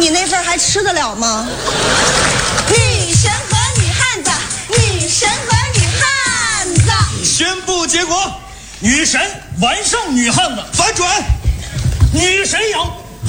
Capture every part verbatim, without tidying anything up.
你那份还吃得了吗？女神和女汉子，女神和女汉子。 宣布结果，女神完胜女汉子，反转，女神赢。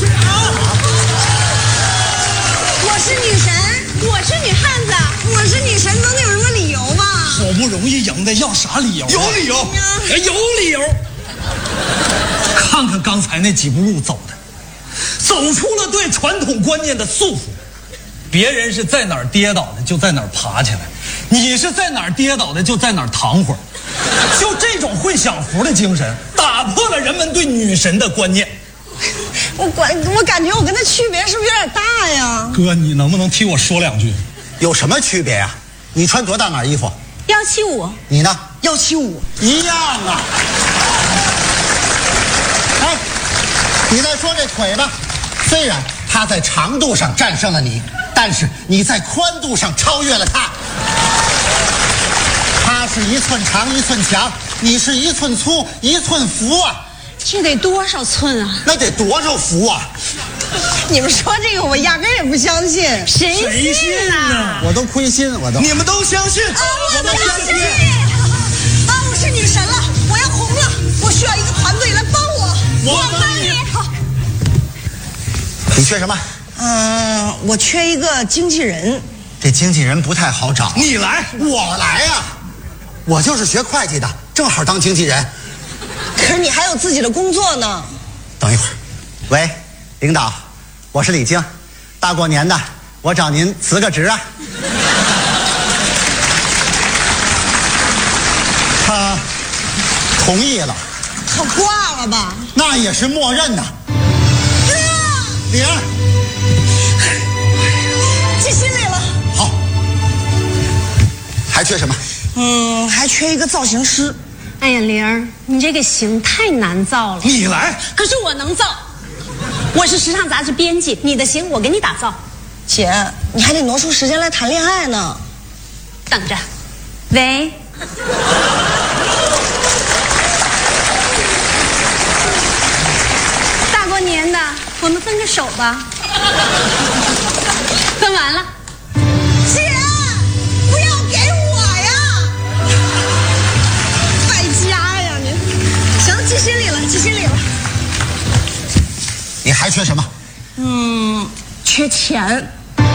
我是女神，我是女汉子，我是女神，总得有什么理由吧？ 好不容易赢的，要啥理由、啊？有理由，有理由。看看刚才那几步路走的，走出了对传统观念的束缚。别人是在哪儿跌倒的就在哪儿爬起来，你是在哪儿跌倒的就在哪儿躺会儿。就这种会享福的精神，打破了人们对女神的观念。 我管，我感觉我跟他区别是不是有点大呀？ 哥，你能不能替我说两句？ 有什么区别呀、啊？你穿多大码衣服？ 幺七五。 你呢？ 幺七五。 一样啊。哎，你再说这腿吧，虽然他在长度上战胜了你，但是你在宽度上超越了他。他是一寸长一寸强，你是一寸粗一寸浮啊。 这得多少寸啊？ 那得多少伏啊！ 你们说这个，我压根也不相信。谁谁信啊？ 我都亏心，我都。 你们都相信？ 啊，我都相信。啊，我是女神了，我要红了，我需要一个团队来帮我。 我帮你。 好。 你缺什么？ 嗯、呃，我缺一个经纪人。 这经纪人不太好找。 你来， 我来呀、啊！我就是学会计的，正好当经纪人。 可是你还有自己的工作呢。 等一会儿，喂，领导，我是李菁，大过年的，我找您辞个职啊。他同意了。 他挂了吧？ 那也是默认的。玲儿， 记心里了。 好。还缺什么？ 嗯，还缺一个造型师。 哎呀，玲儿，你这个型太难造了。 你来。 可是我能造，我是时尚杂志编辑，你的型我给你打造。 姐，你还得挪出时间来谈恋爱呢。 等着。喂。大过年的，我们分个手吧。分完了。 姐，不要给我呀！败家呀你！行，记心里了，记心里了。 你还缺什么？ 嗯，缺钱。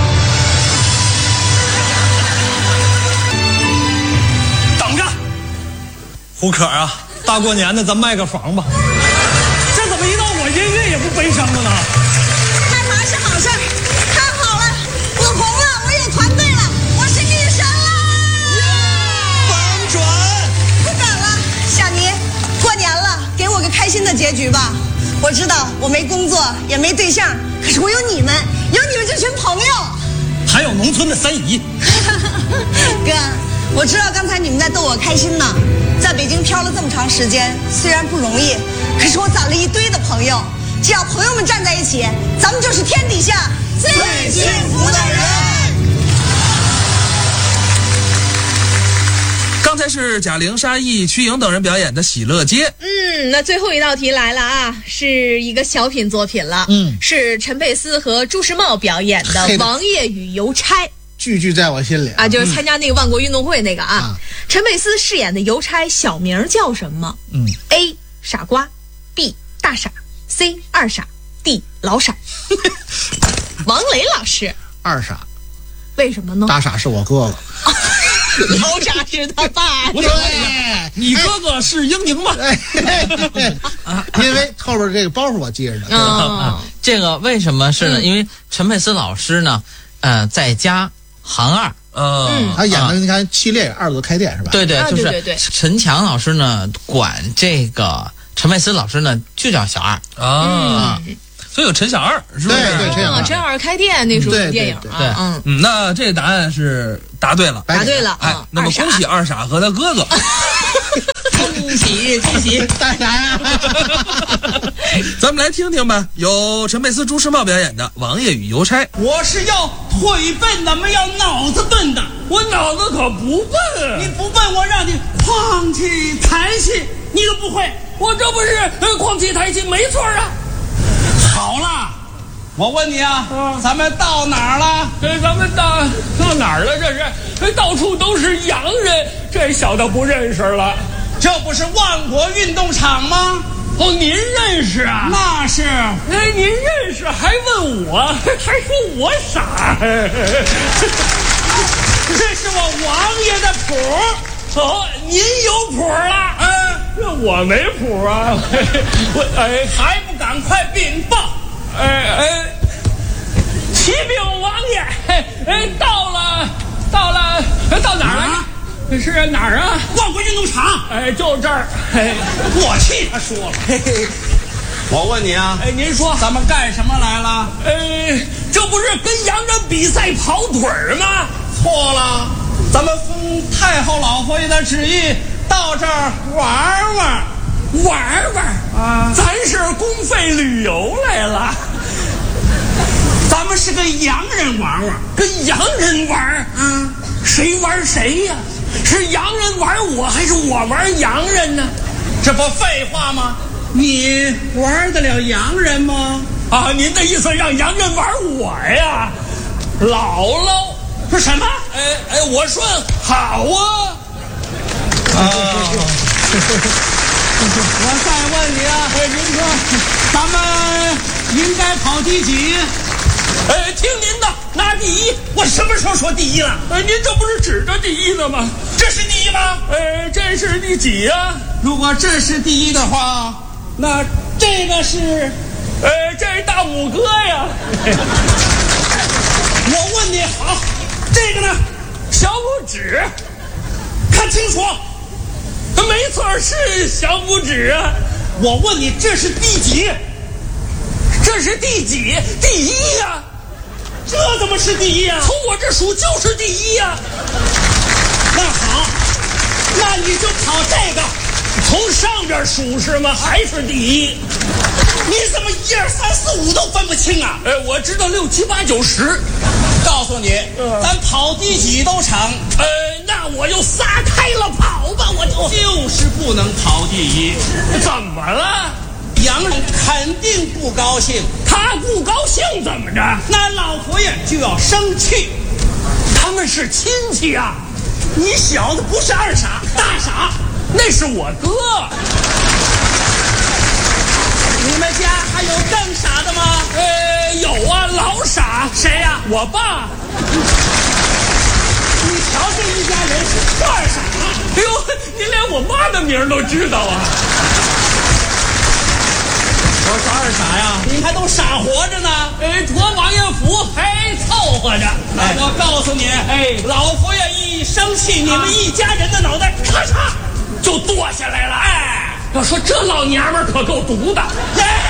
等着，胡可啊，大过年的咱卖个房吧。这怎么一到我音乐也不悲伤了呢？ 卖房是好事儿，太好了，我红了，我有团队了，我是女神了！ 反转！ 不等了，小妮，过年了，给我个开心的结局吧。我知道我没工作，也没对象，可是我有你们，有你们这群朋友。 还有农村的三姨。 哥，我知道刚才你们在逗我开心呢。在北京漂了这么长时间，虽然不容易，可是我攒了一堆的朋友。只要朋友们站在一起，咱们就是天底下最幸福的人。 刚才是贾玲、沙溢、瞿颖等人表演的《喜乐街》。 嗯，那最后一道题来了啊，是一个小品作品了。 嗯， 是陈佩斯和朱时茂表演的《王爷与邮差》。 句句在我心里 啊, 啊，就是参加那个万国运动会那个啊。 啊陈佩斯饰演的邮差小名叫什么？ 嗯 ，A 傻瓜 ，B 大傻 ，C 二傻 ，D 老傻。王雷老师， 二傻， 为什么呢？ 大傻是我哥哥。 老傻是他爸。 我想问一下，你哥哥是英宁吗？ 因为后边这个包袱我记着呢。 哦， 这个为什么是呢？ 嗯、 因为陈佩斯老师呢，呃，在家行二， 嗯他演的你看系列二子开店是吧？ 对对， 啊、 就是对对对陈强老师呢管这个陈佩斯老师呢就叫小二啊。 嗯所以有陈小二是不是？ 对对，陈小二。 陈小二开店那时候的电影啊， 对， 嗯嗯，那这个答案是答对了， 答对了。 哎，那么恭喜二傻和他哥哥。 恭喜恭喜， 大傻呀！ 咱们来听听吧，由陈佩斯、朱时茂表演的《王爷与邮差》。 我是要腿笨的，没要脑子笨的。我脑子可不笨，你不笨，我让你哐起抬起，你都不会。我这不是哐起抬起，没错啊。好了， 我问你啊， 啊咱们到哪儿了？ 这咱们到到哪儿了？这是，这到处都是洋人，这小的不认识了。 这不是万国运动场吗？ 哦，您认识啊？ 那是。 哎，您认识还问我，还说我傻。 这是我王爷的谱。 哦，您有谱了？ 嗯， 这我没谱啊。我哎， 还不赶快禀报？ 哎哎，启禀王爷，哎，到了，到了，到哪儿了？ 啊这是哪儿啊？ 万国运动场。 哎，就这儿。哎， 过气他说了。嘿嘿，我问你啊， 哎，您说， 咱们干什么来了？ 哎，这不是跟洋人比赛跑腿儿吗？ 错了，咱们奉太后老佛爷的旨意到这儿玩玩。 玩玩啊咱是公费旅游来了， 咱们是跟洋人玩玩。 跟洋人玩。 嗯， 谁玩谁呀？是洋人玩我，还是我玩洋人呢？ 这不废话吗？你玩得了洋人吗？ 啊，您的意思让洋人玩我呀？姥姥说什么？ 哎哎，我说好啊。 啊我再问你啊， 哎，您说， 咱们应该跑第几？ 哎，听您的，拿第一。 我什么时候说第一了？ 哎，您这不是指着第一的吗？ 这是第一吗？ 哎，这是第几呀？ 如果这是第一的话，那这个是…… 哎，这是大拇哥呀。 我问你好，这个呢？ 小拇指。 看清楚。 没错，是小拇指啊！ 我问你，这是第几？ 这是第几？第一呀、啊！ 这怎么是第一啊？ 从我这数就是第一呀、啊！ 那好，那你就跑这个， 从上边数是吗？还是第一？ 你怎么一二三四五都分不清啊？ 哎，我知道六七八九十。 告诉你， 嗯、 咱跑第几都成。 呃，那我就撒开了跑吧，我就就是不能跑第一。 怎么了？ 洋人肯定不高兴， 他不高兴怎么着？ 那老佛爷就要生气。 他们是亲戚啊！ 你小子不是二傻，大傻， 那是我哥。 你们家还有更傻的吗？ 呃，有啊，老傻。 谁呀、啊？ 我爸。 你瞧这一家人是二傻。 哎呦，您连我妈的名都知道啊！ 我说二傻呀，你还都傻活着呢。 哎，驮王爷府还凑合着。 哎，我告诉你， 哎， 老佛爷一生气，你们一家人的脑袋咔嚓就剁下来了。 哎， 要说这老娘们可够毒的。 哎，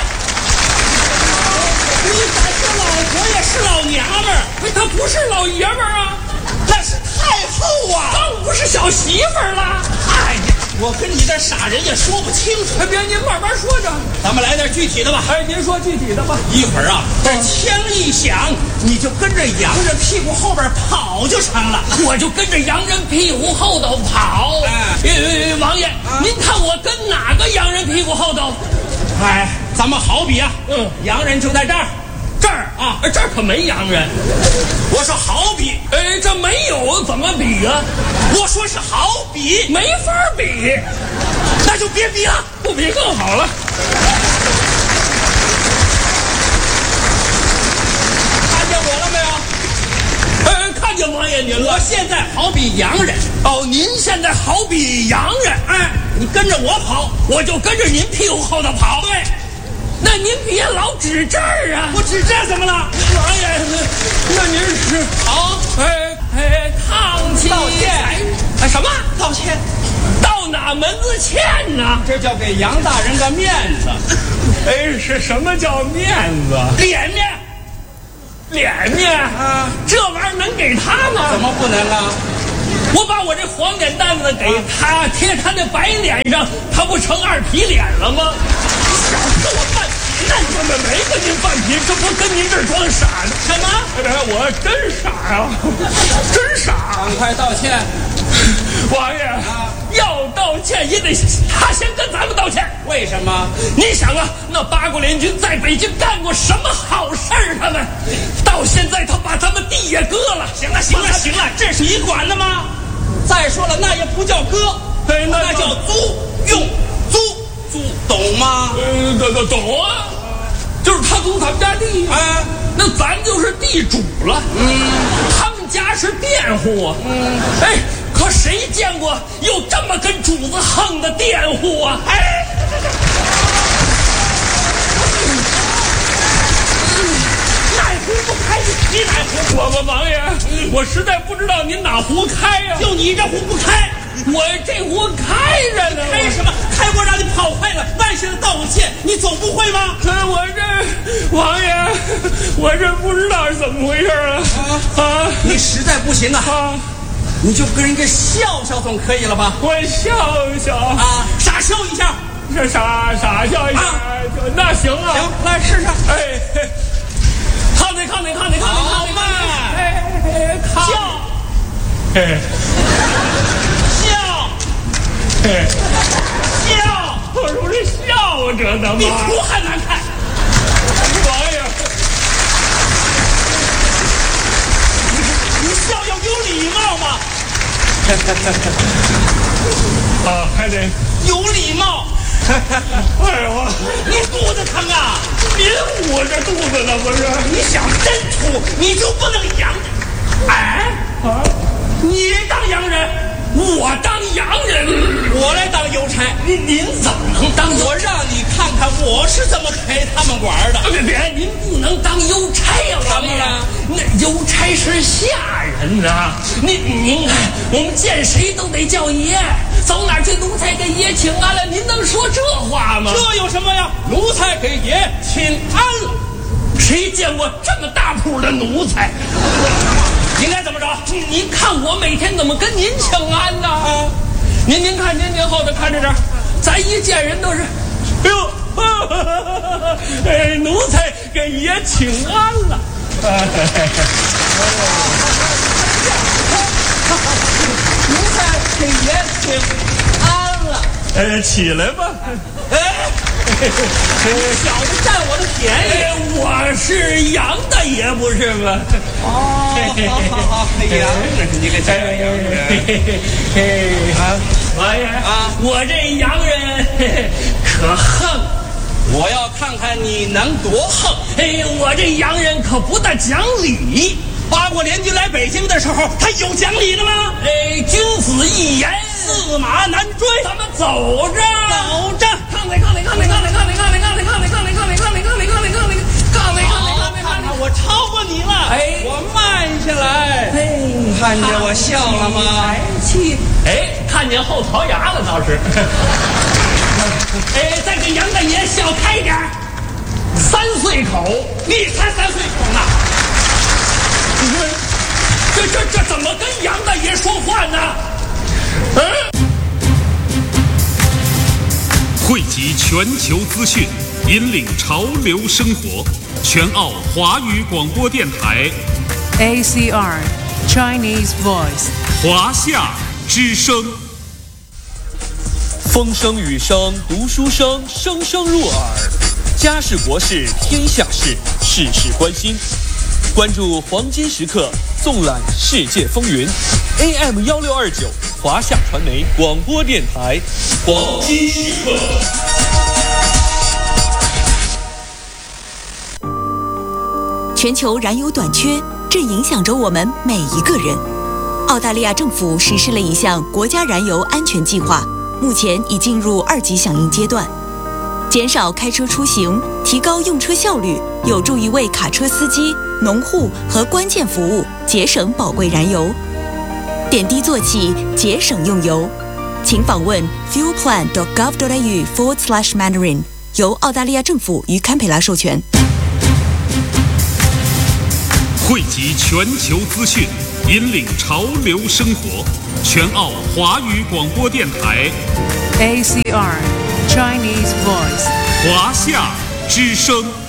你敢说老佛爷是老娘们儿？ 哎，他不是老爷们儿啊， 那是太后啊， 更不是小媳妇儿了。 哎呀，我跟你这傻人也说不清楚。 哎，别，您慢慢说着。 咱们来点具体的吧。 哎，您说具体的吧。 一会儿啊，这枪一响，你就跟着洋人屁股后边跑就成了。 我就跟着洋人屁股后头跑。 哎， 呃，王爷，啊、您看我跟哪个洋人屁股后头？ 哎，咱们好比啊， 嗯， 洋人就在这儿。 这儿啊，这儿可没洋人。 我说好比， 哎，这没有怎么比啊？ 我说是好比， 没法比， 那就别比了， 不比更好了。 看见我了没有？ 哎，看见王爷您了。 我现在好比洋人。 哦，您现在好比洋人。 哎，你跟着我跑， 我就跟着您屁股后头跑。 对。 那您别老指这儿啊！ 我指这儿怎么了？ 王爷，那您是好， 哎哎，烫起道歉， 哎什么道歉？ 到哪门子欠呢？ 这叫给杨大人个面子。 哎，是什么叫面子？ 脸面， 脸面啊！这玩意儿能给他吗？ 怎么不能啊？ 我把我这黄脸蛋子给他，贴他那白脸上，他不成二皮脸了吗？小子，我半皮呢，你们没跟您半皮，这不跟您这儿装傻呢？ 什么？ 哎，我真傻呀、啊，真傻！ 赶快道歉， 王爷，啊、要道道歉也得他先跟咱们道歉。 为什么？ 你想啊，那八国联军在北京干过什么好事儿？他们到现在他把咱们地也割了。 行了行了行了，这是你管的吗？再说了，那也不叫割， 哎，那那叫租用租租，懂吗？ 嗯，懂懂懂啊，就是他租咱们家地啊， 那咱就是地主了。嗯，他们家是佃户啊。嗯，哎，可谁见过有这么跟主子横的佃户啊？哎，哪壶不开提哪壶。我们王爷，我实在不知道您哪壶开呀、啊？ 就你这壶不开。 我这壶开着呢， 开什么？开过让你跑快了，万幸的道个歉，你总不会吗？ 我这王爷，我这不知道是怎么回事啊！啊， 你实在不行啊，啊你就跟人家笑笑总可以了吧？ 我笑笑啊，傻笑一下， 是傻傻笑一下，啊、那行啊， 行，来试试。 哎，看你看你看你看你看你看，哎哎， 笑， 哎。 哎，笑！ 我说这笑着呢吗？ 比哭还难看。 王爷， 你笑要有礼貌吗？ 啊，还得有礼貌。 哎呦， 你肚子疼啊？ 您捂着肚子呢不是？ 你想真吐，你就不能洋人。哎，啊，你当洋人？ 我当洋人， 我来当邮差。 您您怎么能当？ 我让你看看我是怎么陪他们玩的。 别别，您不能当邮差呀！ 怎么了？ 那邮差是下人呐。您您看，我们见谁都得叫爷，走哪去奴才给爷请安了。您能说这话吗？ 这有什么呀？奴才给爷请安了。 谁见过这么大铺的奴才？ 应该怎么着？ 您看我每天怎么跟您请安呢？啊，您您看您您后头看着这儿，咱一见人都是，哎呦，哈哈哈哎，奴才给爷请安了。 奴才给爷请安了。 哎，起来吧。 哎，小子占我的便宜。 哎，我是杨大爷不是吗？ 哦，好好好，杨人，你个真洋人。 啊，王爷啊，我这洋人可横。 我要看看你能多横。 哎，我这洋人可不大讲理。 八国联军来北京的时候，他有讲理的吗？ 哎，君子一言， 驷马难追。 咱们走着， 走着。 看来看来看来看来看来看来看来看来看来看来看来看来看来看来看来看来看看我超过你了。 哎， 我慢下来。哎，看着我笑了吗？ 气。哎，看见后槽牙了倒是。哎，再给杨大爷笑开点三岁口， 你才三岁口呢。 这这这怎么跟杨大爷说话呢？嗯。 汇集全球资讯，引领潮流生活。全澳华语广播电台 A C R Chinese Voice 华夏之声。 风声雨声读书声，声声入耳。家事国事天下事，事事关心。关注黄金时刻，纵览世界风云。A M 幺六二九华夏传媒广播电台，黄金时刻。 全球燃油短缺正影响着我们每一个人。澳大利亚政府实施了一项国家燃油安全计划，目前已进入二级响应阶段。减少开车出行，提高用车效率，有助于为卡车司机、农户和关键服务节省宝贵燃油。点滴做起，节省用油。请访问 fuelplan dot gov dot a u forward slash mandarin， 由澳大利亚政府与堪培拉授权。 汇集全球资讯，引领潮流生活。全澳华语广播电台 A C R Chinese Voice 华夏之声。